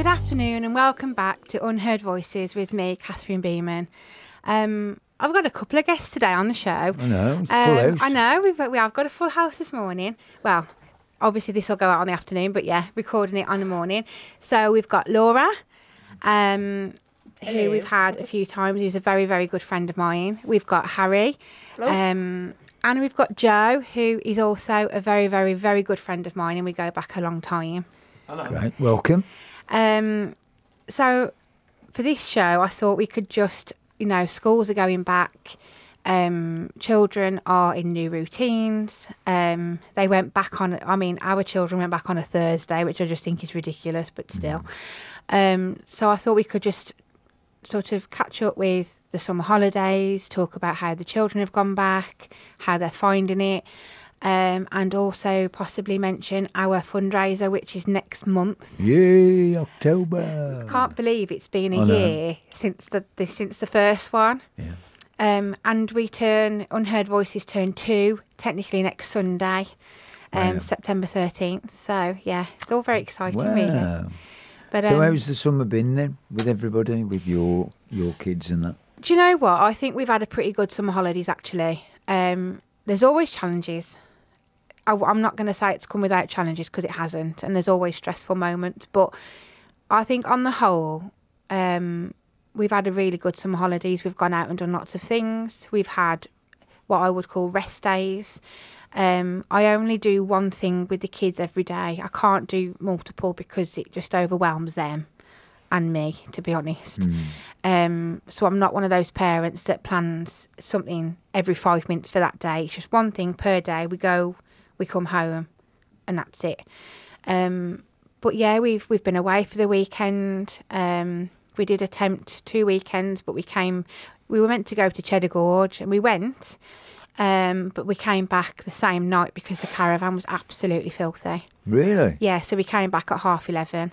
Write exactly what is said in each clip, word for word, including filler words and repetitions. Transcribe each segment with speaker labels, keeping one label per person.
Speaker 1: Good afternoon and welcome back to Unheard Voices with me, Catherine Beeman. Um, I've got a couple of guests today on the show.
Speaker 2: I know, it's
Speaker 1: um,
Speaker 2: full house.
Speaker 1: I know, we've, we have got a full house this morning. Well, obviously this will go out on the afternoon, but yeah, recording it on the morning. So we've got Laura, um, who we've had a few times, who's a very, very good friend of mine. We've got Harry. Um, and we've got Joe, who is also a very, very, very good friend of mine, and we go back a long time.
Speaker 2: Hello. Great, welcome.
Speaker 1: Um, so for this show, I thought we could just, you know, schools are going back, um, children are in new routines. Um, they went back on, I mean, our children went back on a Thursday, which I just think is ridiculous, but still. Mm. Um, so I thought we could just sort of catch up with the summer holidays, talk about how the children have gone back, how they're finding it. Um, and also possibly mention our fundraiser, which is next month.
Speaker 2: Yay, October.
Speaker 1: Can't believe it's been a
Speaker 2: I know.
Speaker 1: year since the, the since the first one.
Speaker 2: Yeah.
Speaker 1: Um, and we turn, Unheard Voices turn two, technically next Sunday, um,
Speaker 2: Wow.
Speaker 1: September thirteenth. So, yeah, it's all very exciting,
Speaker 2: Wow.
Speaker 1: really. But,
Speaker 2: so
Speaker 1: um,
Speaker 2: how's the summer been then, with everybody, with your your kids and that?
Speaker 1: do you know what? I think we've had a pretty good summer holidays, actually. Um, there's always challenges. I, I'm not going to say it's come without challenges because it hasn't, and there's always stressful moments. But I think on the whole, um, we've had a really good summer holidays. We've gone out and done lots of things. We've had what I would call rest days. Um, I only do one thing with the kids every day. I can't do multiple because it just overwhelms them and me, to be honest.
Speaker 2: Mm.
Speaker 1: Um, so I'm not one of those parents that plans something every five minutes for that day. It's just one thing per day. We go, we come home, and that's it. Um, but yeah, we've we've been away for the weekend. Um, we did attempt two weekends, but we came. We were meant to go to Cheddar Gorge, and we went. Um, but we came back the same night because the caravan was absolutely filthy.
Speaker 2: Really?
Speaker 1: Yeah, so we came back at half eleven.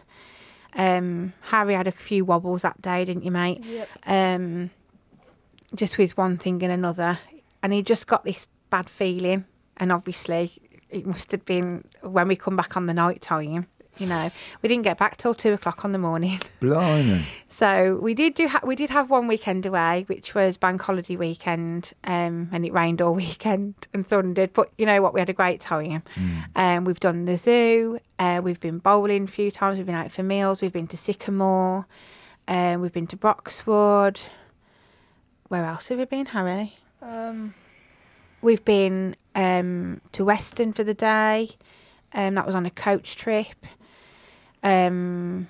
Speaker 1: Um, Harry had a few wobbles that day, didn't you, mate?
Speaker 3: Yep.
Speaker 1: Um, just with one thing and another. And he just got this bad feeling. And obviously, it must have been when we come back on the night time. You know, we didn't get back till two o'clock on the morning.
Speaker 2: Blimey.
Speaker 1: So we did do ha- we did have one weekend away, which was bank holiday weekend, um, and it rained all weekend and thundered. But you know what, we had a great time.
Speaker 2: Mm.
Speaker 1: Um, we've done the zoo. Uh, we've been bowling a few times. We've been out for meals. We've been to Sycamore. Uh, we've been to Broxwood. Where else have we been, Harry?
Speaker 3: Um,
Speaker 1: We've been um, to Weston for the day. Um, that was on a coach trip. Um,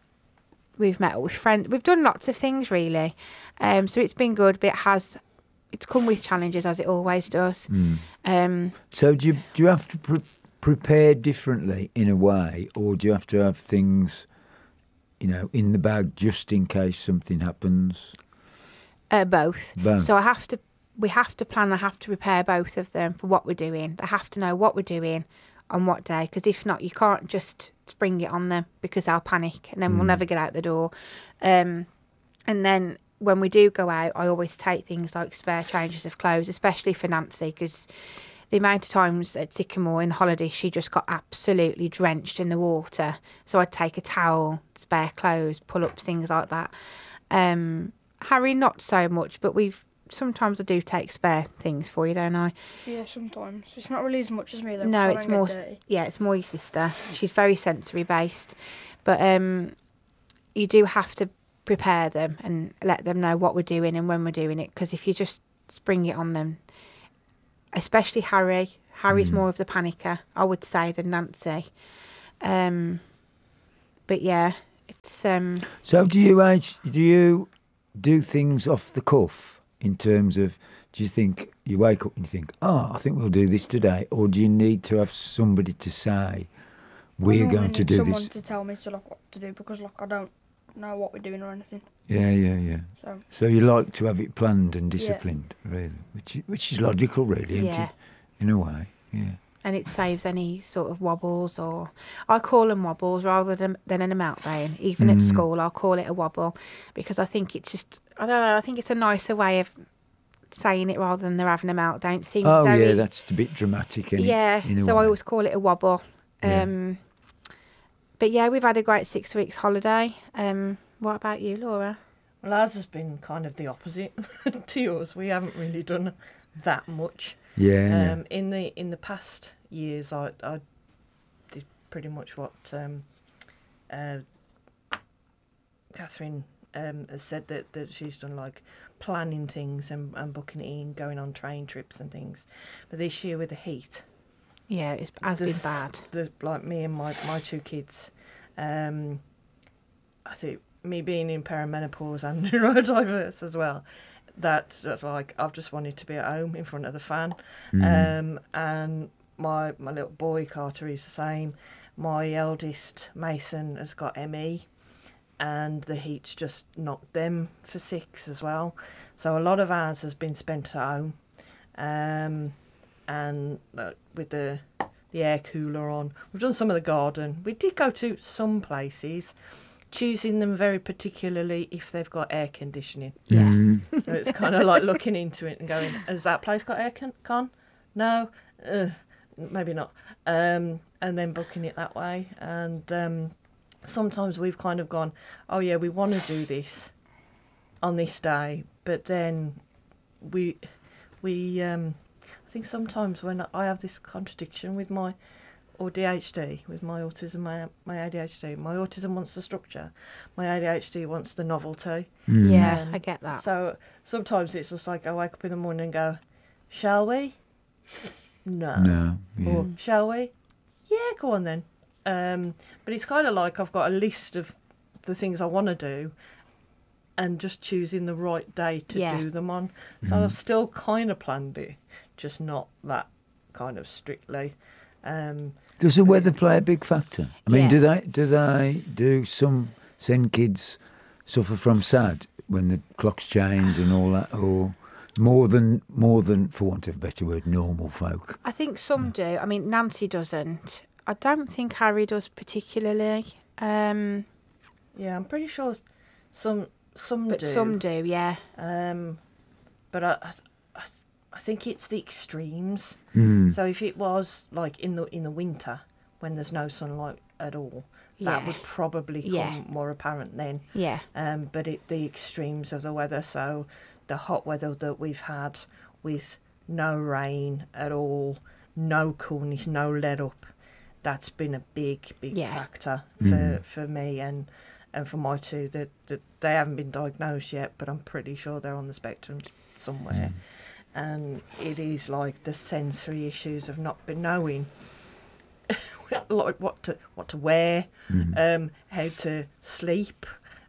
Speaker 1: we've met up with friends. We've done lots of things, really. Um, so it's been good, but it has, it's come with challenges, as it always does.
Speaker 2: Mm.
Speaker 1: Um,
Speaker 2: So do you do you have to pre- prepare differently in a way, or do you have to have things, you know, in the bag just in case something happens?
Speaker 1: uh, both.
Speaker 2: Both.
Speaker 1: So I have to, we have to plan, I have to prepare both of them for what we're doing. They have to know what we're doing on what day, because if not, you can't just spring it on them because they'll panic and then
Speaker 2: Mm.
Speaker 1: we'll never get out the door. Um, and then when we do go out, I always take things like spare changes of clothes, especially for Nancy, because the amount of times at Sycamore in the holiday, she just got absolutely drenched in the water. So I'd take a towel, spare clothes, pull-ups, things like that. Um, Harry, not so much, but we've sometimes I do take spare things for you, don't I?
Speaker 3: yeah, sometimes. It's not really as much as me, though.
Speaker 1: No,
Speaker 3: so I
Speaker 1: it's
Speaker 3: don't get
Speaker 1: more.
Speaker 3: dirty.
Speaker 1: Yeah, it's more your sister. She's very sensory based, but um, you do have to prepare them and let them know what we're doing and when we're doing it. Because if you just spring it on them, especially Harry, Harry's
Speaker 2: Mm.
Speaker 1: more of the panicker, I would say, than Nancy. Um, but yeah, it's um.
Speaker 2: So do you age, do you do things off the cuff in terms of, do you think you wake up and you think, oh, I think we'll do this today, or do you need to have somebody to say,
Speaker 3: I
Speaker 2: we're
Speaker 3: normally
Speaker 2: going to
Speaker 3: need
Speaker 2: do
Speaker 3: someone
Speaker 2: this?
Speaker 3: to tell me to like what to do because like I don't know what we're doing or anything.
Speaker 2: Yeah, yeah, yeah.
Speaker 3: So
Speaker 2: So you like to have it planned and disciplined, really, which i- which is logical, really, isn't
Speaker 1: Yeah.
Speaker 2: it? In a way, yeah.
Speaker 1: And it saves any sort of wobbles, or I call them wobbles rather than than a meltdown. Even at
Speaker 2: Mm.
Speaker 1: school, I'll call it a wobble because I think it's just, I don't know, I think it's a nicer way of saying it rather than they're having a meltdown. It seems
Speaker 2: Oh,
Speaker 1: very,
Speaker 2: yeah, that's a bit dramatic, isn't
Speaker 1: yeah.
Speaker 2: it? In a
Speaker 1: So I
Speaker 2: way.
Speaker 1: always call it a wobble.
Speaker 2: Yeah.
Speaker 1: Um, but yeah, we've had a great six weeks holiday. Um, what about you, Laura?
Speaker 4: Well, ours has been kind of the opposite to yours. We haven't really done that much.
Speaker 2: Yeah.
Speaker 4: Um, in the in the past years, I I did pretty much what um, uh, Catherine um, has said that, that she's done, like planning things and, and booking it in, going on train trips and things. But this year with the heat,
Speaker 1: Yeah, it has
Speaker 4: The-
Speaker 1: been bad.
Speaker 4: the like me and my, my two kids, um, I think me being in perimenopause and neurodiverse as well, that sort of like I've just wanted to be at home in front of the fan.
Speaker 2: Mm.
Speaker 4: Um, and my my little boy Carter is the same. My eldest Mason has got M E, and the heat's just knocked them for six as well. So a lot of ours has been spent at home, um, and uh, with the the air cooler on. We've done some of the garden. We did go to some places, choosing them very particularly if they've got air conditioning.
Speaker 1: Yeah.
Speaker 2: Mm.
Speaker 4: So it's kind of like looking into it and going, has that place got air con? con? No? Uh, maybe not. Um, and then booking it that way. And um, sometimes we've kind of gone, oh yeah, we want to do this on this day. But then we, we, um, I think sometimes when I have this contradiction with my or D H D, with my autism, my, my A D H D. My autism wants the structure. My A D H D wants the novelty.
Speaker 2: Mm.
Speaker 1: Yeah,
Speaker 4: Um,
Speaker 1: I get that.
Speaker 4: So sometimes it's just like I wake up in the morning and go, shall we? No.
Speaker 2: No. Yeah.
Speaker 4: Or shall we? Yeah, go on then. Um, but it's kind of like I've got a list of the things I want to do and just choosing the right day to
Speaker 1: Yeah.
Speaker 4: do them on. So
Speaker 2: Mhm.
Speaker 4: I've still kind of planned it, just not that kind of strictly. Um,
Speaker 2: Does the weather play a big factor? I mean,
Speaker 1: Yeah.
Speaker 2: do they do they do some send kids suffer from S A D when the clocks change and all that, or more than more than, for want of a better word, normal folk?
Speaker 1: I think some do. I mean, Nancy doesn't. I don't think Harry does particularly. Um,
Speaker 4: yeah, I'm pretty sure some some
Speaker 1: but
Speaker 4: do.
Speaker 1: some do, yeah.
Speaker 4: Um, but I, I, I think it's the extremes.
Speaker 2: Mm.
Speaker 4: So if it was like in the in the winter when there's no sunlight at all, that
Speaker 1: Yeah.
Speaker 4: would probably come
Speaker 1: Yeah.
Speaker 4: more apparent then.
Speaker 1: Yeah.
Speaker 4: Um, but it, the extremes of the weather, so the hot weather that we've had with no rain at all, no coolness, no let up, that's been a big, big
Speaker 1: Yeah.
Speaker 4: factor for,
Speaker 2: Mm.
Speaker 4: for me and and for my two. That, that they haven't been diagnosed yet, but I'm pretty sure they're on the spectrum somewhere. And it is like the sensory issues of not been knowing like what to what to wear,
Speaker 2: Mm.
Speaker 4: um, how to sleep,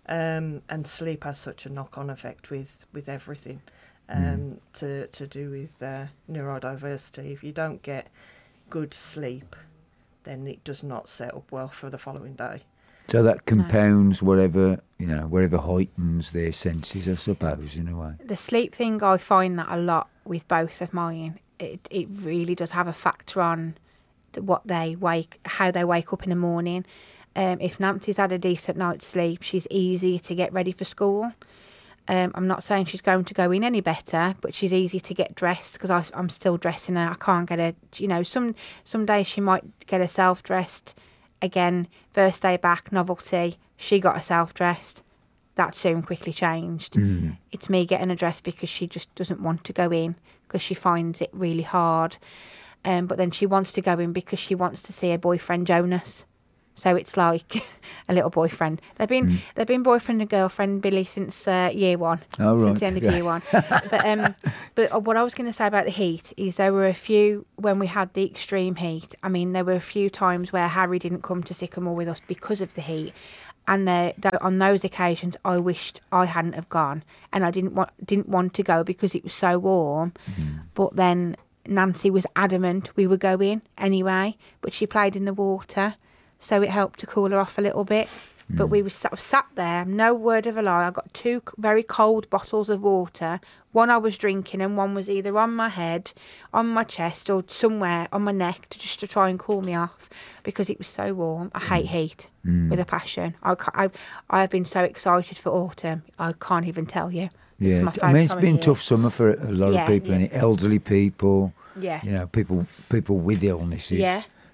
Speaker 4: um, and sleep has such a knock-on effect with, with everything, um,
Speaker 2: Mm.
Speaker 4: to to do with uh, neurodiversity. If you don't get good sleep, then it does not set up well for the following day.
Speaker 2: So that compounds whatever, you know, whatever heightens their senses, I suppose, in a way.
Speaker 1: The sleep thing, I find that a lot with both of mine. It it really does have a factor on the, what they wake, how they wake up in the morning. Um, if Nancy's had a decent night's sleep, she's easy to get ready for school. Um, I'm not saying she's going to go in any better, but she's easy to get dressed because I'm still dressing her. I can't get her, you know, some some days she might get herself dressed. Again, first day back, novelty, she got herself dressed. That soon quickly changed.
Speaker 2: Mm.
Speaker 1: It's me getting her dressed because she just doesn't want to go in because she finds it really hard. Um, but then she wants to go in because she wants to see her boyfriend Jonas. So it's like a little boyfriend. They've been
Speaker 2: Mm.
Speaker 1: they've been boyfriend and girlfriend, Billy, since uh, year one.
Speaker 2: Oh, right.
Speaker 1: Since the end of
Speaker 2: okay.
Speaker 1: year one. But um, but what I was going to say about the heat is there were a few when we had the extreme heat. I mean, there were a few times where Harry didn't come to Sycamore with us because of the heat, and there, tho- on those occasions, I wished I hadn't have gone, and I didn't want didn't want to go because it was so warm.
Speaker 2: Mm.
Speaker 1: But then Nancy was adamant we were going anyway, but she played in the water, so it helped to cool her off a little bit. But we were sat, sat there, no word of a lie. I got two c- very cold bottles of water. One I was drinking, and one was either on my head, on my chest, or somewhere on my neck, to, just to try and cool me off because it was so warm. I hate heat
Speaker 2: Mm.
Speaker 1: with a passion. I, ca- I I have been so excited for autumn. I can't even tell you. It's
Speaker 2: Yeah,
Speaker 1: my
Speaker 2: it's- I mean,
Speaker 1: favourite
Speaker 2: it's
Speaker 1: time of
Speaker 2: been
Speaker 1: year.
Speaker 2: tough summer for a lot
Speaker 1: Yeah.
Speaker 2: of people,
Speaker 4: Yeah.
Speaker 2: and elderly people,
Speaker 1: Yeah.
Speaker 2: you know, people people with illnesses.
Speaker 1: Yeah.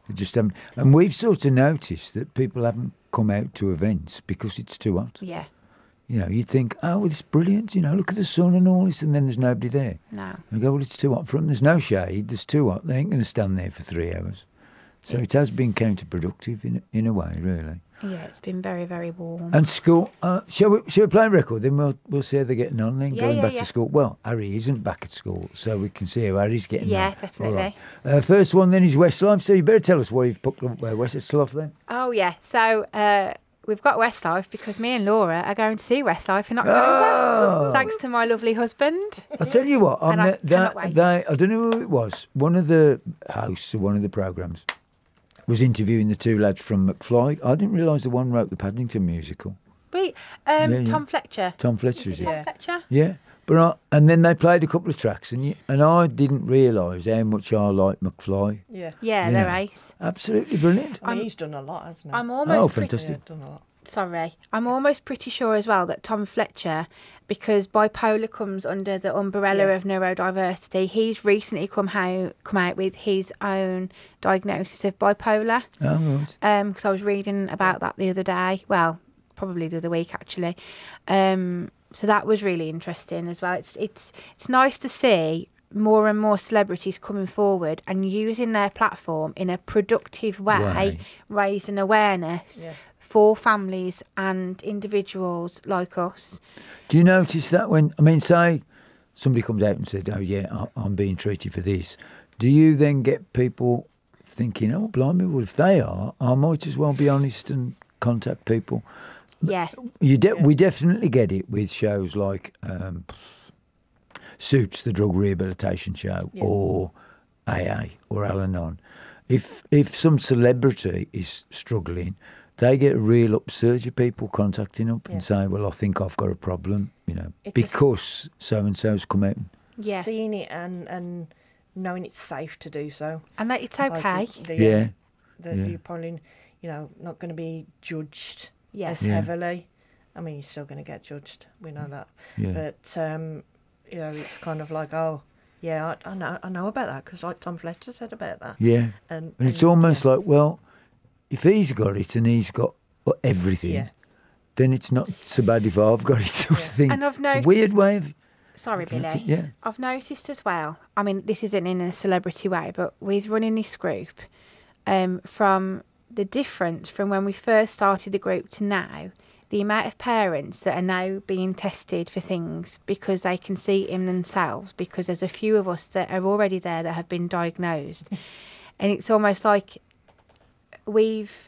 Speaker 2: They just haven't. And we've sort of noticed that people haven't come out to events because it's too hot.
Speaker 1: Yeah.
Speaker 2: You know, you'd think, oh, well, it's brilliant. You know, look at the sun and all this, and then there's nobody there.
Speaker 1: No.
Speaker 2: And you go, well, it's too hot for them. There's no shade. There's too hot. They ain't going to stand there for three hours. So it has been counterproductive in in a way, really.
Speaker 1: Yeah, it's been very, very warm.
Speaker 2: And school, uh, shall we shall we play a record? Then we'll we'll see how they're getting on. Then
Speaker 1: Yeah,
Speaker 2: going
Speaker 1: yeah,
Speaker 2: back
Speaker 1: yeah.
Speaker 2: to school. Well, Harry isn't back at school, so we can see how Harry's getting
Speaker 1: Yeah,
Speaker 2: on. All
Speaker 1: definitely.
Speaker 2: right. Uh, first one then is Westlife. So you better tell us why you've picked up uh, Westlife then.
Speaker 1: Oh, yeah. So uh, we've got Westlife because me and Laura are going to see Westlife in October.
Speaker 2: Oh.
Speaker 1: Thanks to my lovely husband.
Speaker 2: I tell you what, on
Speaker 1: And I
Speaker 2: the,
Speaker 1: cannot
Speaker 2: that,
Speaker 1: wait.
Speaker 2: they, I don't know who it was. One of the hosts of one of the programmes was interviewing the two lads from McFly. I didn't realise the one wrote the Paddington musical.
Speaker 1: Wait, um,
Speaker 2: Yeah, yeah.
Speaker 1: Tom Fletcher.
Speaker 2: Tom Fletcher, is it?
Speaker 1: Tom
Speaker 4: Yeah.
Speaker 1: Fletcher?
Speaker 2: Yeah, but I, and then they played a couple of tracks, and you, and I didn't realise how much I like McFly.
Speaker 4: Yeah.
Speaker 1: Yeah,
Speaker 2: Yeah.
Speaker 1: they're ace.
Speaker 2: Absolutely brilliant.
Speaker 4: I mean,
Speaker 1: I'm-
Speaker 4: he's done a lot, hasn't he?
Speaker 1: I'm almost
Speaker 2: Oh,
Speaker 1: pretty,
Speaker 2: fantastic.
Speaker 4: Yeah, done a lot.
Speaker 1: sorry. I'm almost pretty sure as well that Tom Fletcher, because bipolar comes under the umbrella
Speaker 4: Yeah.
Speaker 1: of neurodiversity, he's recently come out come out with his own diagnosis of bipolar.
Speaker 2: Oh, right.
Speaker 1: Um, because I was reading about that the other day. Well, probably the other week actually. Um, so that was really interesting as well. It's it's it's nice to see more and more celebrities coming forward and using their platform in a productive way,
Speaker 2: Way.
Speaker 1: raising awareness
Speaker 4: Yeah.
Speaker 1: for families and individuals like us.
Speaker 2: Do you notice that when, I mean, say somebody comes out and said, oh, yeah, I- I'm being treated for this, do you then get people thinking, oh, blimey, well, if they are, I might as well be honest and contact people?
Speaker 1: Yeah,
Speaker 2: You de-
Speaker 4: Yeah.
Speaker 2: We definitely get it with shows like um, Suits, the drug rehabilitation show,
Speaker 4: Yeah.
Speaker 2: or A A or Al-Anon. If if some celebrity is struggling, they get a real upsurge of people contacting up
Speaker 4: Yeah.
Speaker 2: and saying, "Well, I think I've got a problem," you know,
Speaker 4: It's a s-
Speaker 2: because so and so's come out. and-
Speaker 1: yeah,
Speaker 4: Seeing it and, and knowing it's safe to do so.
Speaker 1: and that it's
Speaker 4: Like,
Speaker 1: okay.
Speaker 4: the,
Speaker 2: Yeah,
Speaker 4: um, That
Speaker 2: yeah.
Speaker 4: you're probably, you know, not going to be judged
Speaker 1: Yes.
Speaker 4: as
Speaker 2: Yeah.
Speaker 4: heavily. I mean, you're still going to get judged. We know that.
Speaker 2: yeah,
Speaker 4: But, um, you know, it's kind of like, oh, yeah, I, I know I know about that because like Tom Fletcher said about that.
Speaker 2: yeah.
Speaker 4: And,
Speaker 2: And it's
Speaker 4: and,
Speaker 2: almost
Speaker 4: yeah.
Speaker 2: like, well, if he's got it and he's got well, everything,
Speaker 4: Yeah.
Speaker 2: then it's not so bad if I've got it, sort of
Speaker 4: Yeah.
Speaker 2: thing.
Speaker 1: And I've
Speaker 2: It's a weird
Speaker 1: noticed-
Speaker 2: way of
Speaker 1: Sorry,
Speaker 2: looking at
Speaker 1: Billy.
Speaker 2: it, yeah.
Speaker 1: I've noticed as well, I mean, this isn't in a celebrity way, but with running this group, um, from the difference from when we first started the group to now, the amount of parents that are now being tested for things because they can see it in themselves, because there's a few of us that are already there that have been diagnosed. And it's almost like we've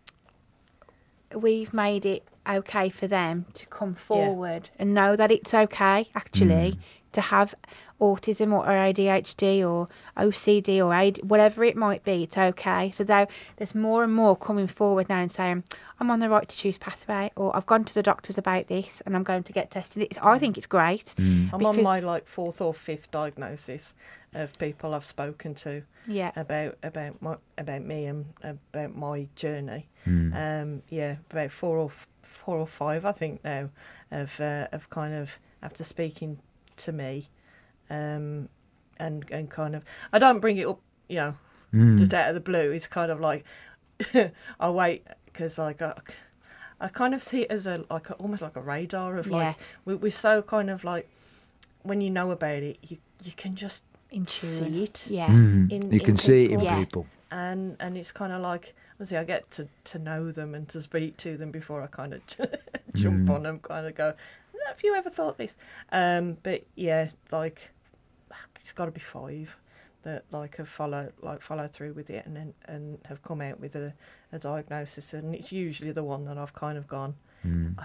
Speaker 1: we've made it okay for them to come forward and know that it's okay actually to have autism or A D H D or O C D or A D, whatever it might be, it's okay. So though there's more and more coming forward now and saying, I'm on the right to choose pathway, or I've gone to the doctors about this and I'm going to get tested. It's, I think it's great.
Speaker 2: Mm.
Speaker 4: I'm on
Speaker 1: because-
Speaker 4: my like fourth or fifth diagnosis of people I've spoken to
Speaker 1: Yeah.
Speaker 4: about about my about me and about my journey.
Speaker 2: Mm.
Speaker 4: Um, yeah, about four or f- four or five, I think now, of uh, of kind of after speaking to me, um, and and kind of I don't bring it up, you know,
Speaker 2: Mm.
Speaker 4: just out of the blue. It's kind of like I wait because like I, I kind of see it as a like a, almost like a radar of like
Speaker 1: Yeah.
Speaker 4: we, we're so kind of like when you know about it, you you can just
Speaker 1: In
Speaker 4: see it.
Speaker 1: Yeah.
Speaker 2: Mm.
Speaker 4: in-
Speaker 2: you
Speaker 4: in
Speaker 2: can see it in
Speaker 4: people.
Speaker 1: Yeah.
Speaker 2: people.
Speaker 4: and and it's kind of like obviously I get to, to know them and to speak to them before I kind of jump
Speaker 2: Mm.
Speaker 4: on them, kind of go, have you ever thought this? Um, but yeah, like it's got to be five that like have followed like follow through with it and then and have come out with a, a diagnosis, and it's usually the one that I've kind of gone,
Speaker 2: Mm.
Speaker 4: I